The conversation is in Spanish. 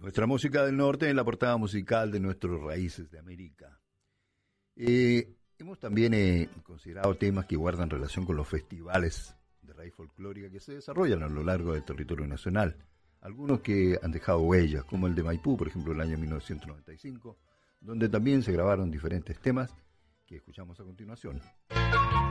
Nuestra música del norte en la portada musical de nuestros Raíces de América. Hemos también considerado temas que guardan relación con los festivales de raíz folclórica que se desarrollan a lo largo del territorio nacional. Algunos que han dejado huellas, como el de Maipú, por ejemplo, el año 1995, donde también se grabaron diferentes temas que escuchamos a continuación.